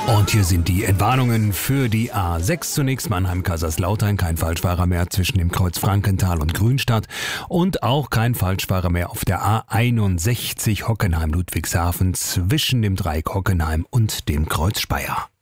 Und hier sind die Entwarnungen für die A6. Zunächst Mannheim-Kaiserslautern, kein Falschfahrer mehr zwischen dem Kreuz Frankenthal und Grünstadt und auch kein Falschfahrer mehr auf der A61 Hockenheim-Ludwigshafen zwischen dem Dreieck Hockenheim und dem Kreuz Speyer.